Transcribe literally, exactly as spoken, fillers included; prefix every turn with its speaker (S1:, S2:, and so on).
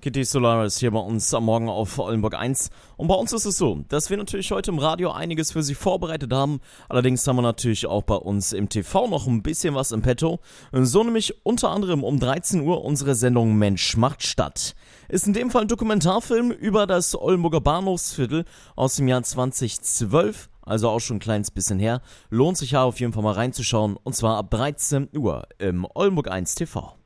S1: Kitty Solaris hier bei uns am Morgen auf Oldenburg eins. Und bei uns ist es so, dass wir natürlich heute im Radio einiges für Sie vorbereitet haben. Allerdings haben wir natürlich auch bei uns im T V noch ein bisschen was im Petto. So nämlich unter anderem um dreizehn Uhr unsere Sendung Mensch macht Stadt. Ist in dem Fall ein Dokumentarfilm über das Oldenburger Bahnhofsviertel aus dem Jahr zweitausendzwölf. Also auch schon ein kleines bisschen her. Lohnt sich ja auf jeden Fall mal reinzuschauen. Und zwar ab dreizehn Uhr im Oldenburg eins T V.